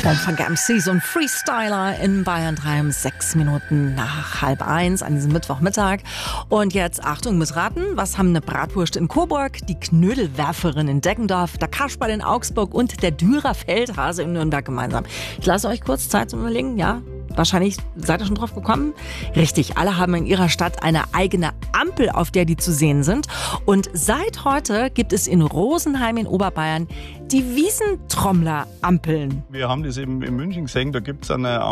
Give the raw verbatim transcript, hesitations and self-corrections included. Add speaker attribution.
Speaker 1: Von Funk M C, so ein Freestyler in Bayern drei um sechs Minuten nach halb eins an diesem Mittwochmittag. Und jetzt Achtung, missraten, was haben eine Bratwurst in Coburg, die Knödelwerferin in Deggendorf, der Kasperl in Augsburg und der Dürer Feldhase in Nürnberg gemeinsam? Ich lasse euch kurz Zeit zum Überlegen, ja? Wahrscheinlich seid ihr schon drauf gekommen. Richtig, alle haben in ihrer Stadt eine eigene Ampel, auf der die zu sehen sind. Und seit heute gibt es in Rosenheim in Oberbayern die Wiesentrommler-Ampeln.
Speaker 2: Wir haben das eben in München gesehen, da gibt es eine